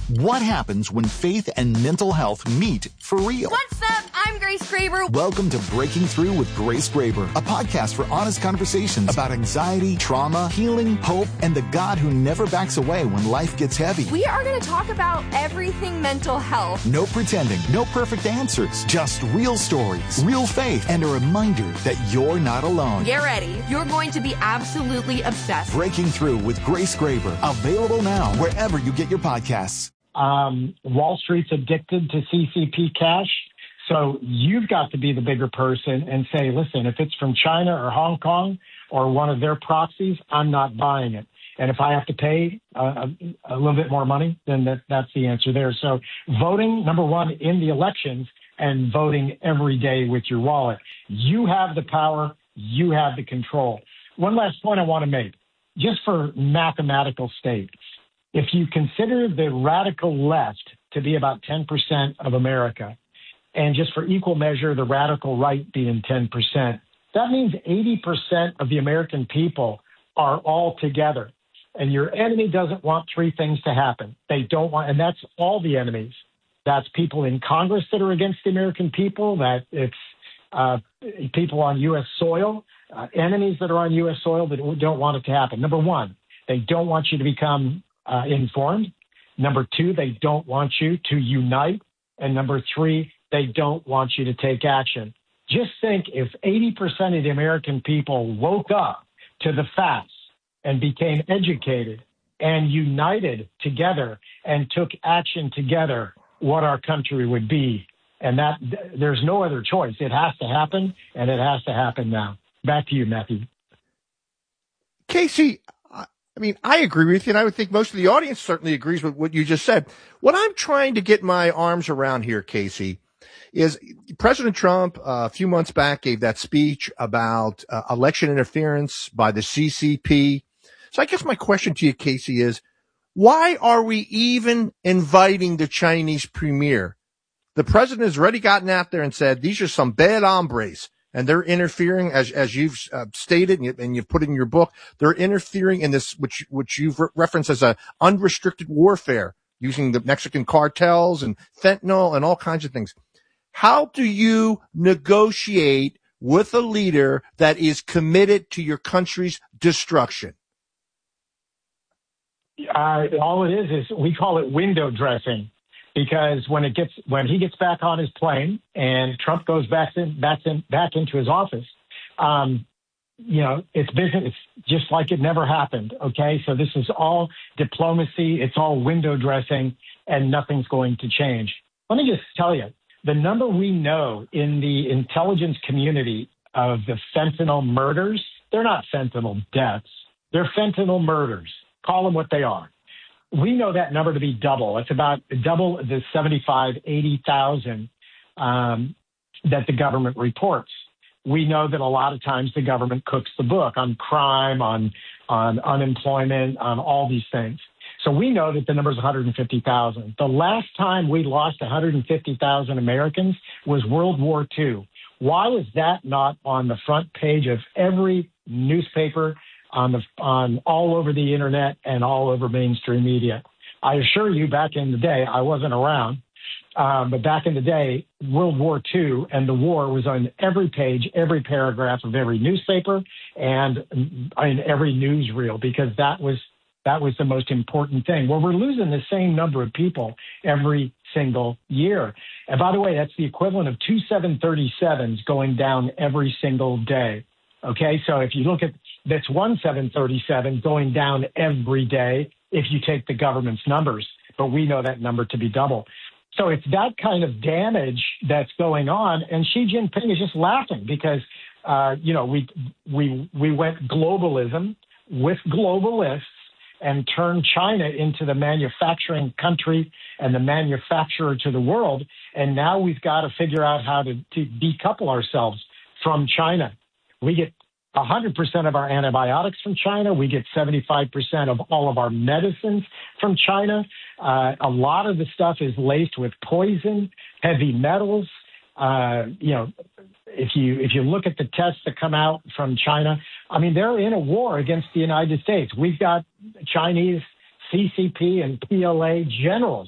What happens when faith and mental health meet for real? What's up? I'm Grace Graber. Welcome to Breaking Through with Grace Graber, a podcast for honest conversations about anxiety, trauma, healing, hope, and the God who never backs away when life gets heavy. We are going to talk about everything mental health. No pretending, no perfect answers, just real stories, real faith, and a reminder that you're not alone. Get ready. You're going to be absolutely obsessed. Breaking Through with Grace Graber, available now wherever you get your podcasts. Wall Street's addicted to CCP cash. So you've got to be the bigger person and say, listen, if it's from China or Hong Kong or one of their proxies, I'm not buying it. And if I have to pay a little bit more money, then that's the answer there. So voting, number one, in the elections and voting every day with your wallet. You have the power. You have the control. One last point I want to make, just for mathematical sake. If you consider the radical left to be about 10% of America, and just for equal measure, the radical right being 10%, that means 80% of the American people are all together. And your enemy doesn't want three things to happen. They don't want, and that's all the enemies. That's people in Congress that are against the American people, that it's people on U.S. soil, enemies that are on U.S. soil that don't want it to happen. Number one, they don't want you to become informed. Number two, they don't want you to unite. And number three, they don't want you to take action. Just think if 80% of the American people woke up to the facts and became educated and united together and took action together, what our country would be. And that there's no other choice. It has to happen, and it has to happen now. Back to you, Matthew. Casey, I mean, I agree with you, and I would think most of the audience certainly agrees with what you just said. What I'm trying to get my arms around here, Casey, is President Trump a few months back gave that speech about election interference by the CCP. So I guess my question to you, Casey, is why are we even inviting the Chinese premier? The president has already gotten out there and said these are some bad hombres. And they're interfering, as you've stated and you've put in your book, they're interfering in this, which you've referenced as a unrestricted warfare using the Mexican cartels and fentanyl and all kinds of things. How do you negotiate with a leader that is committed to your country's destruction? All it is we call it window dressing. Because when he gets back on his plane and Trump goes back into his office, it's business. It's just like it never happened. Okay, so this is all diplomacy. It's all window dressing, and nothing's going to change. Let me just tell you, the number we know in the intelligence community of the fentanyl murders, they're not fentanyl deaths. They're fentanyl murders. Call them what they are. We know that number to be double. It's about double the 80,000 that the government reports. We know that a lot of times the government cooks the book on crime, on unemployment, on all these things. So we know that the number is 150,000. The last time we lost 150,000 Americans was World War II. Why is that not on the front page of every newspaper, on all over the internet and all over mainstream media? I assure you, back in the day, I wasn't around, but back in the day, World War II and the war was on every page, every paragraph of every newspaper and in every newsreel, because that was the most important thing. Well, we're losing the same number of people every single year. And by the way, that's the equivalent of 2 737s going down every single day. Okay, so if you look at that's 1 737 going down every day if you take the government's numbers, but we know that number to be double. So it's that kind of damage that's going on, and Xi Jinping is just laughing because we went globalism with globalists and turned China into the manufacturing country and the manufacturer to the world, and now we've got to figure out how to decouple ourselves from China. We get 100% of our antibiotics from China. We get 75% of all of our medicines from China. A lot of the stuff is laced with poison, heavy metals. If you look at the tests that come out from China, I mean, they're in a war against the United States. We've got Chinese CCP and PLA generals